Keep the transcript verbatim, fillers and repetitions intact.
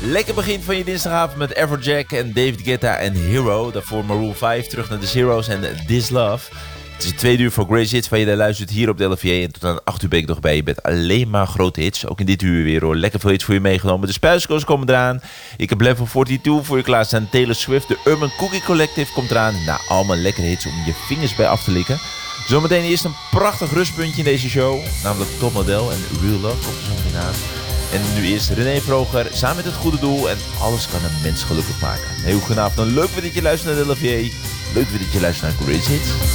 Lekker begin van je dinsdagavond met Everjack en David Guetta en Hero. Daarvoor Maroon vijf, terug naar de Zero's en This Love. Het is een tweede uur voor Grace Hits waar je luistert hier op de L V A. En tot aan acht uur ben ik nog bij je bent alleen maar grote hits. Ook in dit uur weer hoor. Lekker veel hits voor je meegenomen. De Spuiskos komen eraan. Ik heb Level tweeënveertig voor je klaarstaan. Taylor Swift, de Urban Cookie Collective komt eraan. Nou, allemaal lekkere hits om je vingers bij af te likken. Zometeen eerst een prachtig rustpuntje in deze show. Namelijk Topmodel en Real Love komt er zo meteen aan. En nu eerst René Vroger, samen met het goede doel. En alles kan een mens gelukkig maken. Heel goedenavond. Leuk weer dat je luistert naar de L V A. Leuk weer dat je luistert naar Grace Hits.